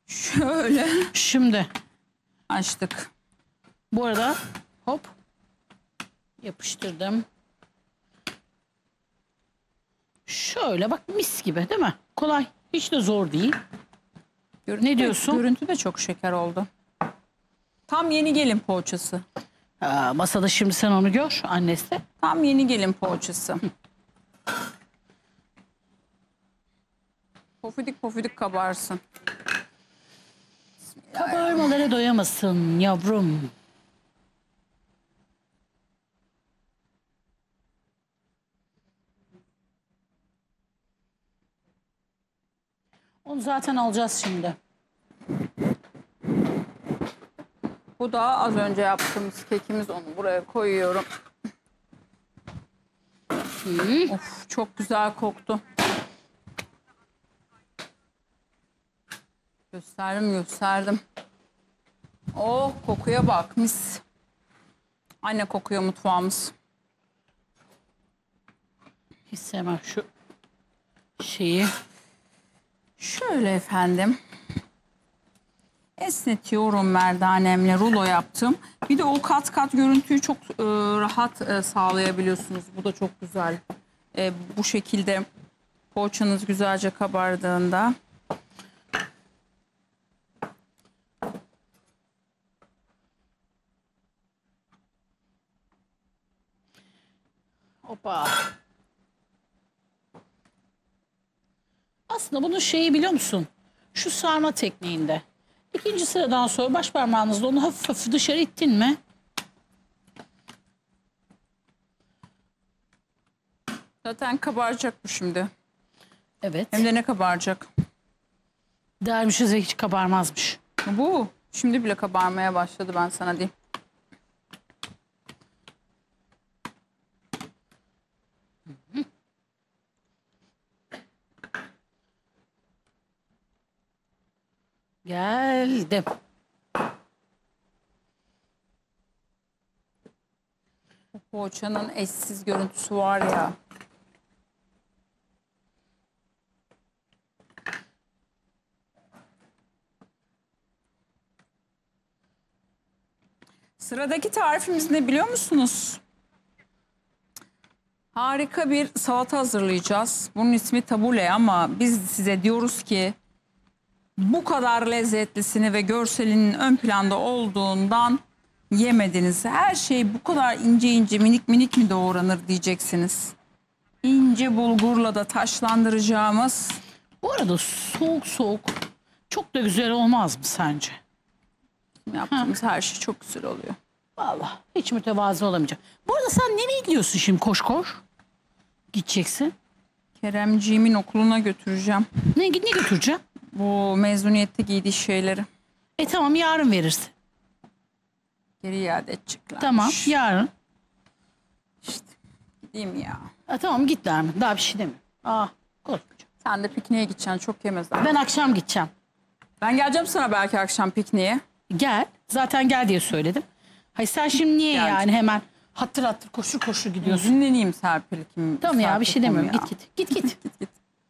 Şöyle Şimdi açtık. bu arada hop yapıştırdım. Şöyle bak, mis gibi değil mi? Kolay. Hiç de zor değil. Ne diyorsun? Görüntü de çok şeker oldu. Tam yeni gelin poğaçası. Masada şimdi sen onu gör annesi. Tam yeni gelin poğaçası. Pofidik pofidik kabarsın. Kabarmalara doyamasın yavrum. Onu zaten alacağız şimdi. Bu da az önce yaptığımız kekimiz, onu buraya koyuyorum. Of, çok güzel koktu. Gösterdim. Oh, kokuya bak, mis. Anne kokuyor mutfağımız. Hiç sevmem şu şeyi. Şöyle efendim. Esnetiyorum merdanemle, rulo yaptım. Bir de o kat kat görüntüyü çok rahat sağlayabiliyorsunuz. Bu da çok güzel. Bu şekilde poğaçanız güzelce kabardığında. Hoppa. Aslında bunun şeyi biliyor musun? Şu sarma tekniğinde. İkinci sıradan sonra baş parmağınızla onu hafif hafif dışarı ittin mi? Zaten kabaracak bu şimdi. Evet. Hem de ne kabaracak. Dermişiz ve hiç kabarmazmış. Bu şimdi bile kabarmaya başladı, ben sana diyeyim. Geldim. Bu poğaçanın eşsiz görüntüsü var ya. Sıradaki tarifimiz ne biliyor musunuz? Harika bir salata hazırlayacağız. Bunun ismi tabule ama biz size diyoruz ki bu kadar lezzetlisini ve görselinin ön planda olduğundan yemediniz. Her şey bu kadar ince ince minik minik mi doğranır diyeceksiniz. İnce bulgurla da taşlandıracağımız. Bu arada soğuk soğuk çok da güzel olmaz mı sence? Yaptığımız her şey çok güzel oluyor. Vallahi hiç mütevazı olamayacak. Bu arada sen nereye gidiyorsun şimdi koş koş? Gideceksin. Keremciğimin okuluna götüreceğim. Ne götüreceğim? Bu mezuniyette giydiği şeyleri Tamam, yarın verirsin. geri iade edecekler. Tamam, yarın. İşte gideyim ya. Tamam, git Nermin. Daha bir şey demiyorum. Korkmayacağım. Sen de pikniğe gideceksin, çok yemezler. Ben akşam gideceğim. Ben geleceğim sana belki akşam pikniğe. Gel. Zaten gel diye söyledim. Hayır, sen şimdi niye Geleceğim. yani hemen hattır hattır koşur koşur gidiyorsun? Dinleneyim Serpil. Tamam ya, bir şey demiyorum. Ya. Git. Git.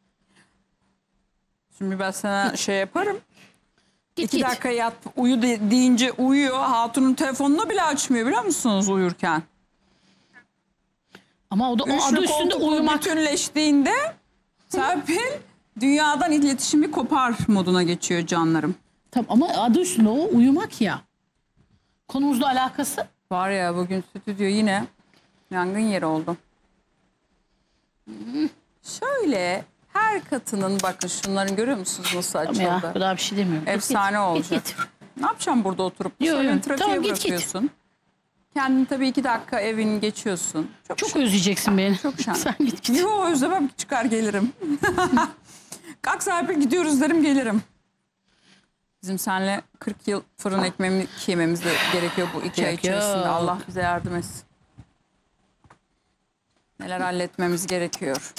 Şimdi ben sana şey yaparım. Git. 2 dakika yat uyu deyince uyuyor. Hatunun telefonunu bile açmıyor biliyor musunuz uyurken? Ama o da o Üçlü adı üstünde koltuklu uyumak. bütünleştiğinde Serpil dünyadan iletişimi kopar moduna geçiyor canlarım. Tamam ama adı üstünde o uyumak ya. Konumuzla alakası. Var ya, bugün stüdyo yine yangın yeri oldu. Şöyle her katının, bakın şunların görüyor musunuz nasıl açıldı? Ya, bu daha bir şey demiyorum. Efsane olacak. Git. Ne yapacağım burada oturup? Yo, Sonra yo. trafiğe Tamam, git. bırakıyorsun. Kendin tabii 2 dakika evini geçiyorsun. Çok özleyeceksin beni. Çok şan. Sen git. Yo, özlemem, çıkar gelirim. Kalk Serpil, gidiyoruz derim, gelirim. Bizim seninle 40 yıl fırın ekmeğini yememiz de gerekiyor bu 2 ay içerisinde. Allah bize yardım etsin. Neler halletmemiz gerekiyor.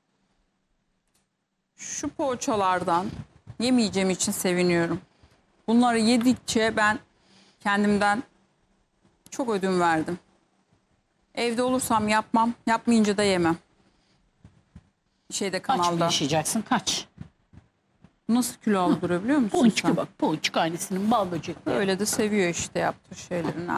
Şu poğaçalardan yemeyeceğim için seviniyorum. Bunları yedikçe ben kendimden çok ödün verdim. Evde olursam yapmam, yapmayınca da yemem. Şeyde, Kaç gün kanalda. yaşayacaksın? Kaç? Nasıl kilo aldırıyor biliyor musun Ponçika sen? bak. Ponçik annesinin bal böcekleri. Öyle de seviyor işte yaptığı şeyleri.